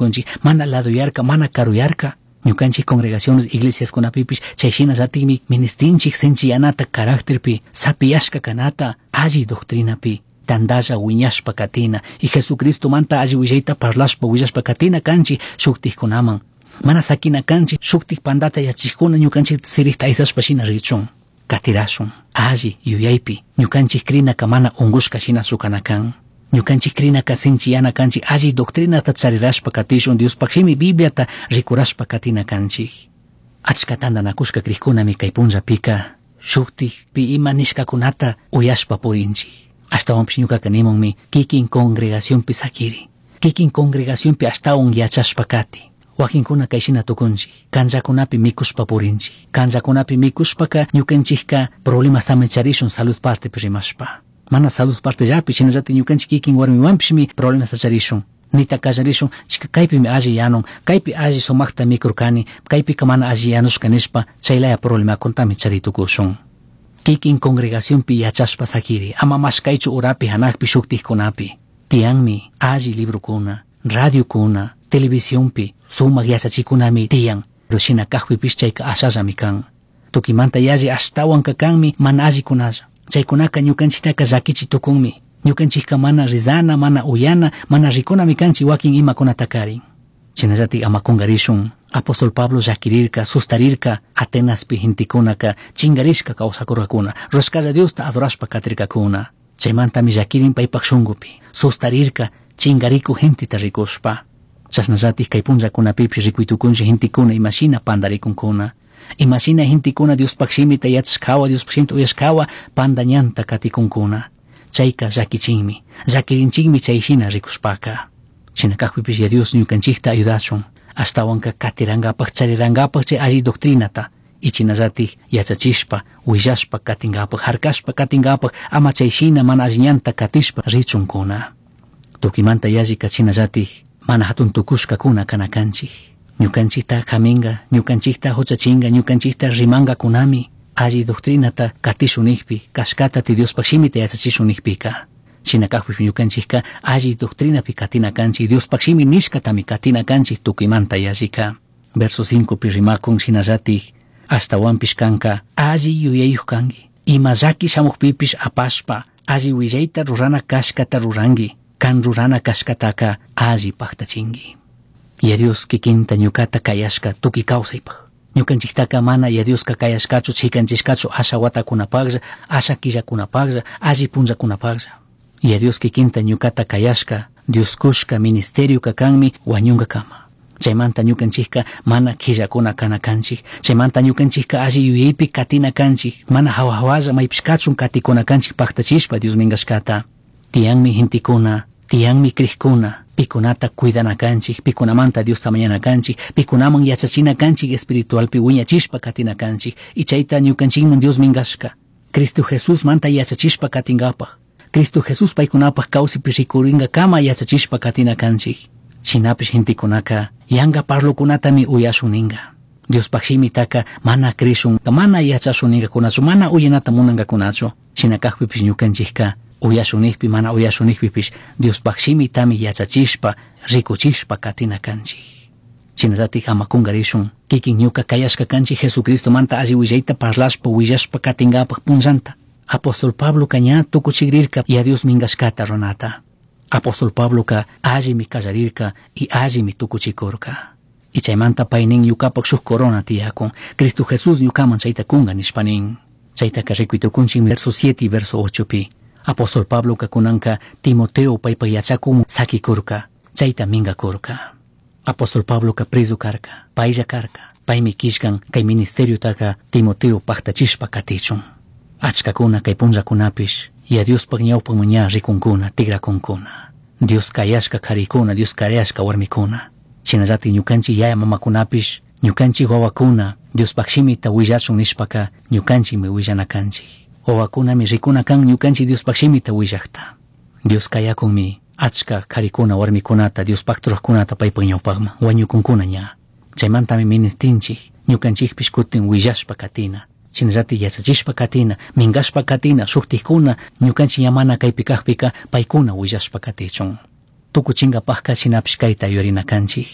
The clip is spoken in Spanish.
tukunchik mana laduyarka mana karuyarka ñukanchik congregaciones iglesias kunapipish chayshina ratimi ministinchik senchiyanata carácterpi sapiyashka kanata alli doctrinapi tandalla wiñashpa katina y Jesucristo manta alli willayta parlashpa willashpa katina kanchik shuktikkunaman mana sakina kanchik shuktik pandata yachikuna ñukanchik sirikta aysashpa shina richun katirashun alli yuyaypi ñukanchik krinaka mana ungushka shina sukanakan ñukanchik krinaka sinchiyana kanchik alli doctrinata charirashpa katishun Diospakshimi Bibliata rikurashpa katina kanchik achka tandanakushka krikkunami kay punllapika shuktikpi ima nishkakunata uyashpa purinchik ashtawanpish ñukaka nimunmi kikin congregacionpi sakiri kikin congregacionpi ashtawan yachashpa kati wakinkuna kayshina tukunchik kanllakunapi mikushpa purinchik kanllakunapi mikushpaka ñukanchikka problemas tami charishun salud partepi rimashpa mana salud partellapi shinallati ñukanchik kikin warmiwanpishmi problemas charishun nita kallarishun chika kaypimi alli yanun kaypi alli sumakta mikurkani kaypika mana alli yanushka nishpa chaylaya problemakuntami charitukushun kikin congregacionpi yachashpa sakiri ama mashkaychu urapi hanakpi shuktikkunapi tiyanmi alli librokuna radiokuna televisionpi sumak yachachikunami tiyan pero shina kajpipish chayka ashallami kan tukimanta yalli ashtawanka kanmi mana allikunalla chaykunaka ñukanchiktaka llakichi tukunmi ñukanchikka mana rizana mana uyana mana rikunami kanchik wakin imakunata karin shinallatik ama kungarishun apóstol Pablo llakirirka sustarirka Atenaspi hintikunaka chingarishka kawsakurkakuna rushkalla Diosta adorashpa katirkakuna chaymantami llakirin paypak shunkupi sustarirka chingariku hintita rikushpa chasnallatik kay punllakunapipish rikuytukunchik hintikuna imashina pandarikunkuna imashina hintikuna Diospakshimita yachashkawa Diospakshimita uyashkawa pandañanta katikunkuna chayka llakichinmi llakirinchikmi chayshina rikushpaka shina kajpipish ya Dios ñukanchikta ayudachun ashtawanka katirangapak charirangapak chay alli doctrinata ichinallatik yachachishpa willashpa katingapak harkashpa katingapak ama chayshina mana alliñanta katishpa richunkuna tukimanta yalli kachinallatik mana hatun tukushkakuna kana kanchik ñukanchikta kaminga ñukanchikta huchachinga ñukanchikta rimanga kunami alli doctrinata katishunikpi kashkata ti Diospakshimita yachachishunikpika shina kajpish ñukanchikka alli doctrinapi katina kanchik Diospakshimi nishkatami katina kanchik tukimanta yallika verso 5 pi rimakun shinallatik ashtawanpish kanka alli yuyayuq kanki ima llaki shamukpipish apashpa alli willayta rurana kashkata ruranki kan rurana kashkataka alli paktachinki ya Dios kikinta ñukata kayashka tuki kawsaypaq ñukanchiktaka mana ya Dioska kayashkachu chikanchishkachu asha watakunapaqlla asha killakunapaqlla alli punllakunapaqlla ya Dios kikinta ñukata kayashka Dios kushka ministerioka kanmi wañunka kama chaymanta ñukanchikka mana killakuna kana kanchik chaymanta ñukanchikka alli yuyaypi katina kanchik mana hawalla maypish kachun katikuna kanchik paktachishpa Dios mingashkata tiyanmi hintikuna tiyanmi krikuna pikunata cuidana kanchik pikunamanta Diosta mañana kanchik pikunaman yachachina kanchik espiritualpi wiñachishpa katina kanchik y chayta ñukanchikman Dios mingashka Cristo Jesús manta yachachishpa katingapaq Cristo Jesús paykunapaq kawsipi rikuringa kama yachachishpa katina kanchik shinapish hintikunaka yanga parlukunatami uyashuninga Diospakshimitaqa mana krishun mana yachashuninga kunachu mana uyanata munanga kunachu shinakajpipish ñukanchikka uyashunikpi mana uyashunikpipish Diospakshimitaami yachachishpa rikuchishpa katina kanchik shinallatik ama kungarishun kikin ñuka kayashka kanchik Jesucristo manta alli willayta parlashpa willashpa katingapaq punllanta apóstol Pablo kaña tukuchigrirka ya Dios mingashkata runata apóstol Pablo ka allimi kallarirka y allimi tukuchikurka y chaymanta paynin ñukapaq shuk corona tiyakun Cristo Jesús ñukaman chayta kunga nishpanin chaytaka rikuytukunchik verso 7 y verso 8 pi apóstol Pablo ka kunanka Timoteo paypaq yachakumun sakikurka chayta mingakurka apóstol Pablo ka preso karka paylla karka paymi kishkan kay ministeriotaka Timoteo paktachishpa katichun achkakuna kay punllakunapish ya Diospaq ñawpaq ña rikunkuna tigrakunkuna Dios kayashka karikuna Dios kayashka warmikuna shinallatik ñukanchik yaya mamakunapish ñukanchik wawakuna Diospakshimita willachun nishpaka ñukanchikmi willana kanchik wawakunami rikuna kan ñukanchik Diospakshimita willaqta Dios kayakunmi achka karikuna warmikunata Diospaq turaqkunata paypaq ñawpaqman wañukunkuna ña chaymantami ministinchik ñukanchikpish kutin willashpa katina shinallatik yachachishpa katina mingashpa katina shuktikuna ñukanchik ñamana kaypi kaqpika paykuna willashpa katichun tukuchinkapaqqa shinapish kayta yurina kanchik